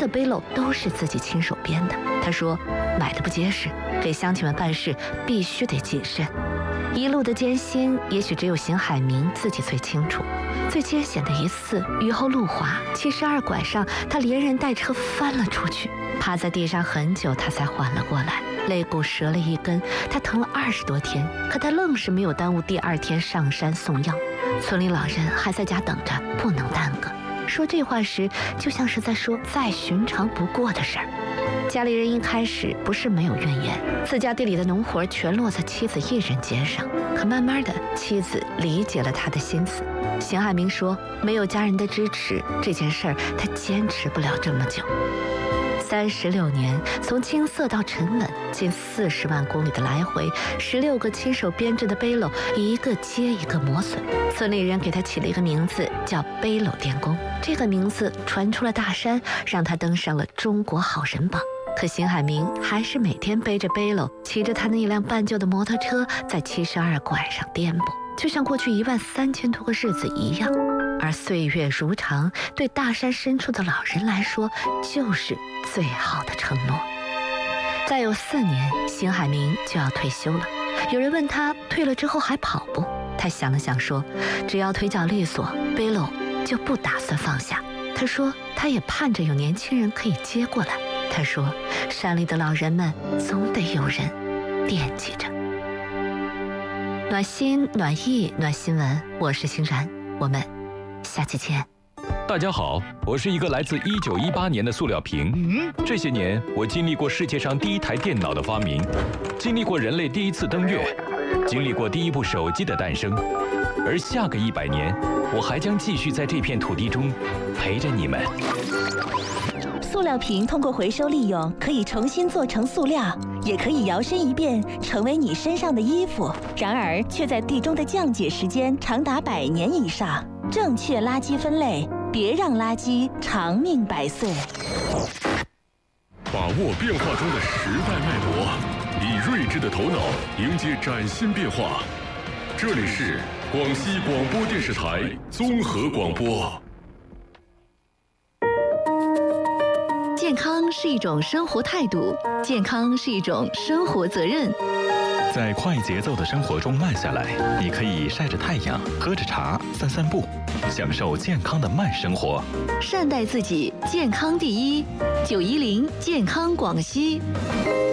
的背篓都是自己亲手编的。他说，买的不结实，给乡亲们办事必须得谨慎。一路的艰辛，也许只有邢海明自己最清楚。最艰险的一次，雨后路滑，72拐上，他连人带车翻了出去，趴在地上很久，他才缓了过来。肋骨折了一根，他疼了20多天，可他愣是没有耽误第2天上山送药。村里老人还在家等着，不能耽搁。说这话时，就像是在说再寻常不过的事儿。家里人一开始不是没有怨言，自家地里的农活全落在妻子一人肩上。可慢慢的，妻子理解了他的心思。邢海明说，没有家人的支持，这件事儿他坚持不了这么久。36年，从青涩到沉稳，近40万公里的来回，16个亲手编制的背篓，一个接一个磨损。村里人给他起了一个名字，叫背篓电工。这个名字传出了大山，让他登上了中国好人榜。可邢海明还是每天背着背篓，骑着他那辆半旧的摩托车，在72拐上颠簸，就像过去13000多个日子一样。而岁月如常，对大山深处的老人来说，就是最好的承诺。再有4年，邢海明就要退休了。有人问他退了之后还跑不？他想了想说，只要腿脚利索，背篓就不打算放下。他说，他也盼着有年轻人可以接过来。他说，山里的老人们总得有人惦记着。暖心、暖意、暖新闻，我是欣然，我们下期见。 大家好，我是一个来自1918年的塑料瓶。这些年，我经历过世界上第1台电脑的发明，经历过人类第1次登月，经历过第1部手机的诞生。而下个100年，我还将继续在这片土地中陪着你们。 塑料瓶通过回收利用，可以重新做成塑料，也可以摇身一变成为你身上的衣服。然而，却在地中的降解时间长达100年以上。正确垃圾分类，别让垃圾长命百岁。 把握变化中的时代脉搏，以睿智的头脑迎接崭新变化。这里是广西广播电视台综合广播。 健康是一种生活态度，健康是一种生活责任。 在快节奏的生活中慢下来，你可以晒着太阳，喝着茶，散散步，享受健康的慢生活。 善待自己，健康第一。910健康广西。